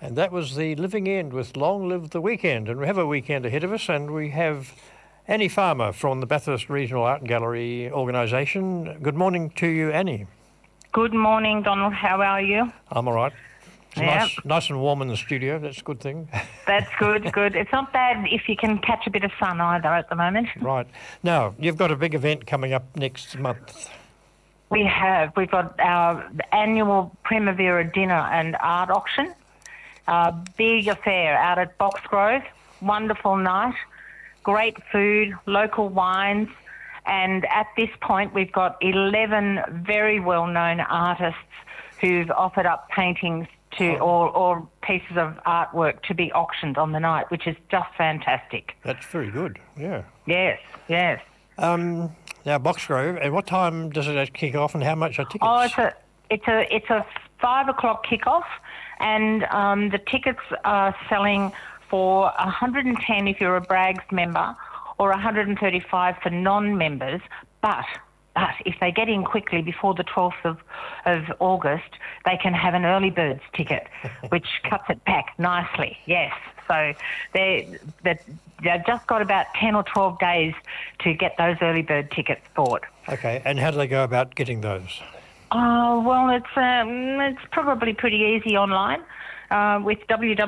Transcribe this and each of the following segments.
And that was the Living End with Long Live the Weekend. And we have a weekend ahead of us, and we have Annie Farmer from the Bathurst Regional Art Gallery organisation. Good morning to you, Annie. Good morning, Donald. How are you? I'm all right. It's Yeah. nice and warm in the studio. That's a good thing. That's good, good. It's not bad if you can catch a bit of sun either at the moment. Right. Now, you've got a big event coming up next month. We have. We've got our annual Primavera dinner and art auction. Big affair out at Boxgrove. Wonderful night. Great food, local wines. And at this point, we've got 11 very well-known artists who've offered up paintings to or pieces of artwork to be auctioned on the night, which is just fantastic. That's very good, yeah. Yes, yes. Now, Boxgrove, at what time does it kick off and how much are tickets? Oh, it's a 5 o'clock kickoff, and the tickets are selling for 110 if you're a Braggs member, or 135 for non-members. But if they get in quickly before the 12th of August, they can have an early birds ticket, which cuts it back nicely. Yes, so they've just got about 10 or 12 days to get those early bird tickets bought. Okay, and how do they go about getting those? Well, it's probably pretty easy online with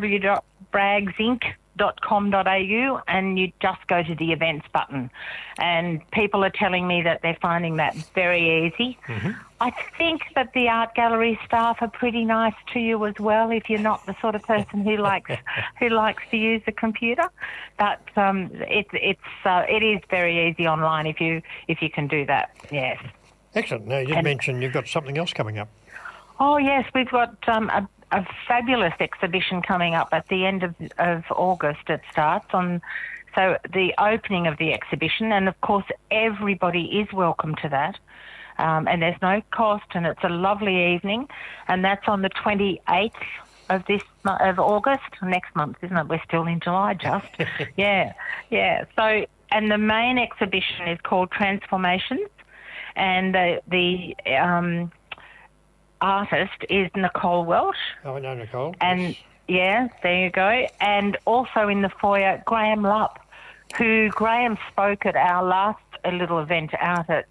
www.bragsinc.com.au, and you just go to the events button. And people are telling me that they're finding that very easy. Mm-hmm. I think that the art gallery staff are pretty nice to you as well, if you're not the sort of person who likes to use the computer. But it is very easy online if you can do that. Yes. Excellent. Now, you did mention you've got something else coming up. Oh, yes, we've got a fabulous exhibition coming up at the end of August. It starts on, so the opening of the exhibition, and of course everybody is welcome to that. And there's no cost, and it's a lovely evening, and that's on the 28th of August, next month, isn't it? We're still in July, just. Yeah. So, and the main exhibition is called Transformations, and the artist is Nicole Welsh. Oh, I know Nicole. And yes. Yeah, there you go. And also in the foyer, Graham Lupp, who Graham spoke at our last little event out at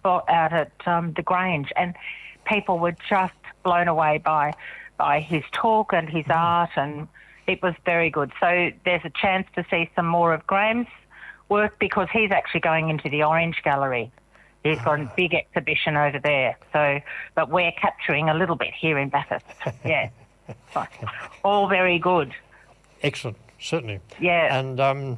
the Grange, and people were just blown away by his talk and his art, and it was very good. So there's a chance to see some more of Graham's work, because he's actually going into the Orange Gallery. He's got a big exhibition over there. So, but we're capturing a little bit here in Bathurst. Yeah. All very good. Excellent, certainly. Yeah. And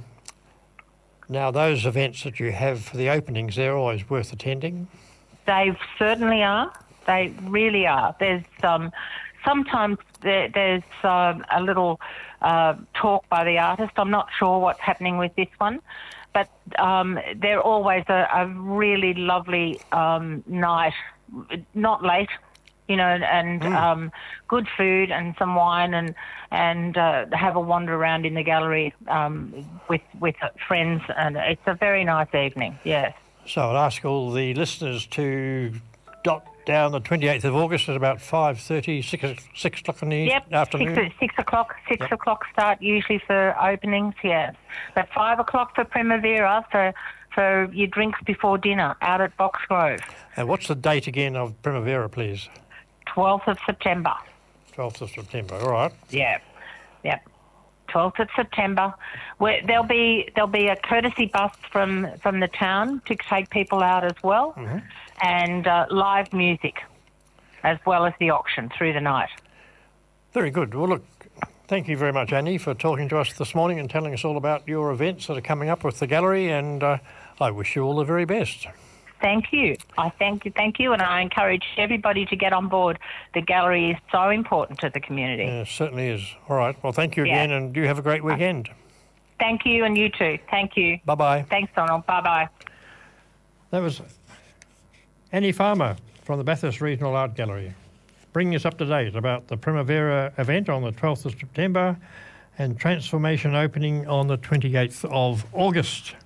now those events that you have for the openings, they're always worth attending? They certainly are. They really are. There's sometimes there's a little talk by the artist. I'm not sure what's happening with this one. But they're always a really lovely night, not late, you know, and good food and some wine, and have a wander around in the gallery with friends, and it's a very nice evening. Yes. So I'd ask all the listeners to dot down the 28th of August at about 5:30, 6 o'clock in the afternoon. 6 o'clock. 6 o'clock start usually for openings. Yes, but 5 o'clock for Primavera for your drinks before dinner out at Boxgrove. And what's the date again of Primavera, please? 12th of September. 12th of September. All right. Yeah. Yep. 12th of September. Where there'll be a courtesy bus from the town to take people out as well. Mm-hmm. And live music, as well as the auction through the night. Very good. Well, look, thank you very much, Annie, for talking to us this morning and telling us all about your events that are coming up with the gallery, and I wish you all the very best. Thank you. I thank you, and I encourage everybody to get on board. The gallery is so important to the community. Yeah, it certainly is. All right. Well, thank you again, and you have a great weekend. Thank you, and you too. Thank you. Bye-bye. Thanks, Donald. Bye-bye. That was Annie Farmer from the Bathurst Regional Art Gallery, bringing us up to date about the Primavera event on the 12th of September and Transformation opening on the 28th of August.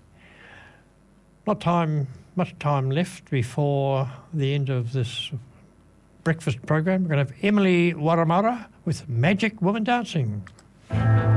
Not much time left before the end of this breakfast program. We're going to have Emily Waramara with Magic Woman Dancing.